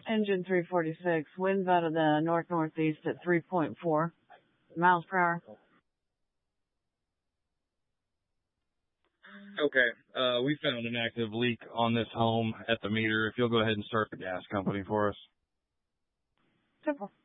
Engine 346, winds out of the north-northeast at 3.4 miles per hour. Okay, we found an active leak on this home at the meter. If you'll go ahead and start the gas company for us. Simple.